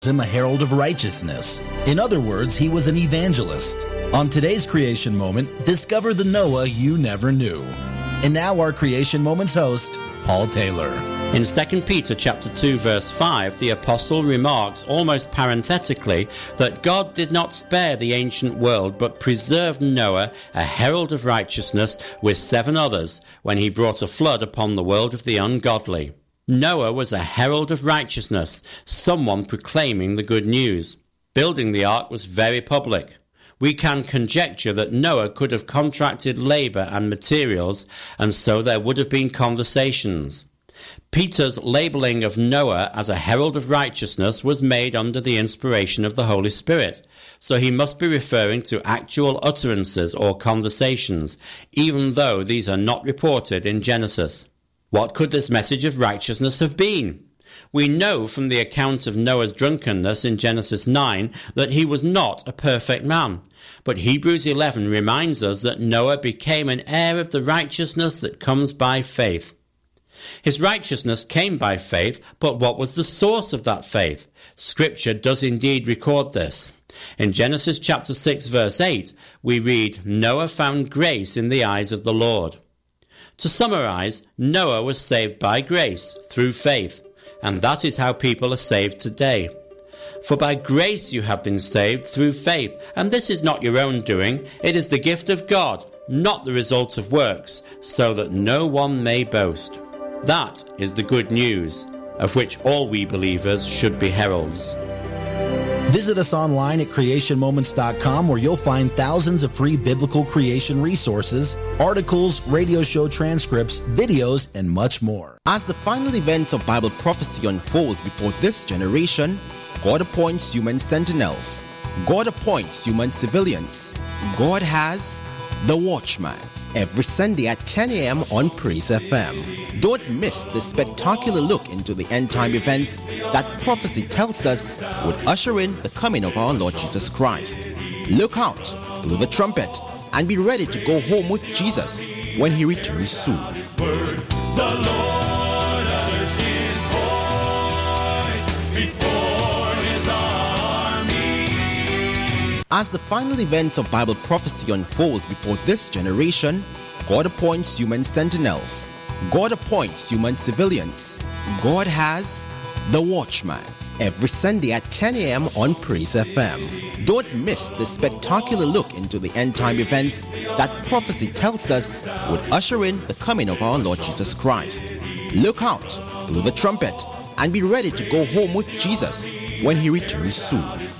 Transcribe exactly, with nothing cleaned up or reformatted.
him a herald of righteousness. In other words, he was an evangelist. On today's Creation Moment, discover the Noah you never knew. And now our Creation Moments host, Paul Taylor. In Second Peter chapter two verse five, the apostle remarks almost parenthetically that God did not spare the ancient world but preserved Noah, a herald of righteousness, with seven others when he brought a flood upon the world of the ungodly. Noah was a herald of righteousness, someone proclaiming the good news. Building the ark was very public. We can conjecture that Noah could have contracted labour and materials, and so there would have been conversations. Peter's labelling of Noah as a herald of righteousness was made under the inspiration of the Holy Spirit, so he must be referring to actual utterances or conversations, even though these are not reported in Genesis. What could this message of righteousness have been? We know from the account of Noah's drunkenness in Genesis nine that he was not a perfect man, but Hebrews eleven reminds us that Noah became an heir of the righteousness that comes by faith. His righteousness came by faith, but what was the source of that faith? Scripture does indeed record this. In Genesis chapter six verse eight, we read, Noah found grace in the eyes of the Lord. To summarize, Noah was saved by grace, through faith, and that is how people are saved today. For by grace you have been saved through faith, and this is not your own doing, it is the gift of God, not the result of works, so that no one may boast. That is the good news, of which all we believers should be heralds. Visit us online at creation moments dot com, where you'll find thousands of free biblical creation resources, articles, radio show transcripts, videos, and much more. As the final events of Bible prophecy unfold before this generation, God appoints human sentinels. God appoints human civilians. God has the Watchman. Every Sunday at ten a.m. on Praise F M. Don't miss the spectacular look into the end-time events that prophecy tells us would usher in the coming of our Lord Jesus Christ. Look out, blow the trumpet, and be ready to go home with Jesus when he returns soon. The Lord utters his voice before his army. As the final events of Bible prophecy unfold before this generation, God appoints human sentinels. God appoints human civilians. God has the Watchman. Every Sunday at ten a.m. on Praise F M. Don't miss the spectacular look into the end-time events that prophecy tells us would usher in the coming of our Lord Jesus Christ. Look out, blow the trumpet, and be ready to go home with Jesus when he returns soon.